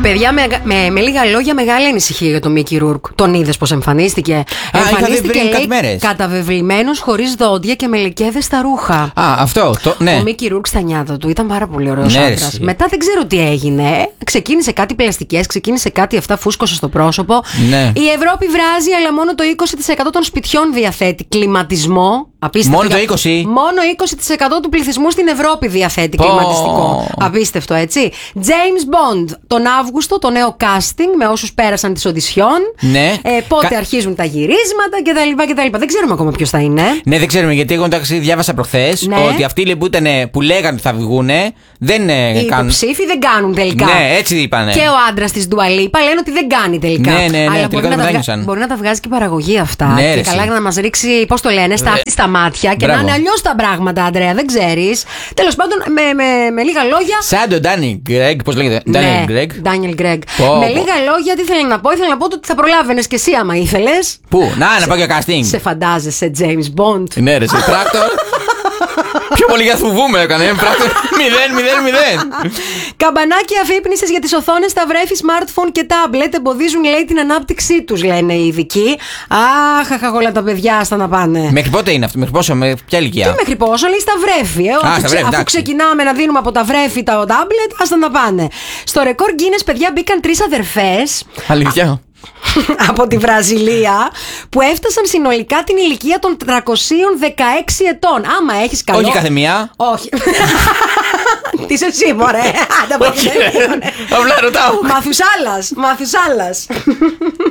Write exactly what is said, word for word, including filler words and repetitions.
Παιδιά, με, με, με λίγα λόγια, μεγάλη ανησυχία για τον Μίκι Ρούρκ. Τον είδες πως εμφανίστηκε? Α, εμφανίστηκε, λέει, λέει, καταβεβλημένος, χωρίς δόντια και με λεκέδες στα ρούχα. Α, αυτό. Το, ναι. Ο Μίκι Ρούρκ στα νιάτα του ήταν πάρα πολύ ωραίος, ναι, άντρας. Μετά δεν ξέρω τι έγινε. Ξεκίνησε κάτι πλαστικές, ξεκίνησε κάτι αυτά, φούσκωσε στο πρόσωπο. Ναι. Η Ευρώπη βράζει, αλλά μόνο το είκοσι τοις εκατό των σπιτιών διαθέτει κλιματισμό. Απίστευτο. Μόνο το είκοσι τοις εκατό. Μόνο είκοσι τοις εκατό του πληθυσμού στην Ευρώπη διαθέτει Πω. κλιματιστικό. Απίστευτο, έτσι. James Bond τον Αύγουστο, το νέο casting με όσους πέρασαν τις οντισιόν. Ναι. Ε, πότε Κα... αρχίζουν τα γυρίσματα κτλ, κτλ. Δεν ξέρουμε ακόμα ποιος θα είναι. Ναι, δεν ξέρουμε, γιατί εγώ εντάξει διάβασα προχθές, ναι, ότι αυτοί που, ήταν, που λέγανε ότι θα βγουνε δεν ε, οι κάνουν. Οι υποψήφοι δεν κάνουν τελικά. Ναι, έτσι είπανε. Και ο άντρας της Dua Lipa λένε ότι δεν κάνει τελικά. Ναι, ναι, ναι, αλλά τελικά μπορεί, να δεν βγα... μπορεί να τα βγάζει και η παραγωγή αυτά. Ναι, και ρε, καλά εσύ. να μας ρίξει, πώς το λένε, στα, ε, στα μάτια και μπράβο. να είναι αλλιώς τα πράγματα, Αντρέα, δεν ξέρεις. Τέλος πάντων, με, με, με λίγα λόγια. Σαν τον Ντάνι Γκρέγκ, πώς λέγεται. Ναι, Γκρέγκ. Ντάνιελ Γκρέγκ. Πω, Με πω. λίγα λόγια, τι ήθελα να πω, ήθελα να πω ότι θα προλάβαινες και εσύ άμα ήθελες. Πού, να, να πάω για casting. Σε φαντάζεσαι James Bond? Ναι, ρε, σε πράκτορ. Πιο πολύ για φοβούμαι έκανε. Πράκτορ μηδέν, μηδέν, μηδέν. Καμπανάκι αφύπνισης για τις οθόνες στα βρέφη, smartphone και tablet εμποδίζουν, λέει, την ανάπτυξή τους, λένε οι ειδικοί. Αχ, αχ, όλα τα παιδιά άστα να πάνε. Μέχρι πότε είναι αυτό, μέχρι πόσο, με ποια ηλικία? Τι μέχρι πόσο, λέει, στα βρέφη. Ε, Α, αφού, στα βρέφη, αφού εντάξει. ξεκινάμε να δίνουμε από τα βρέφη τα tablet, άστα να πάνε. Στο ρεκόρ Guinness, παιδιά, μπήκαν τρεις αδερφές. Αλήθεια. Από τη Βραζιλία, που έφτασαν συνολικά την ηλικία των τριακόσια δεκαέξι ετών. Άμα έχεις καλό. Όχι κάθε μία. Όχι. Τι είσαι εσύ, μωρέ. Απλά ρωτάω. Μαθουσάλας. Μαθουσάλας.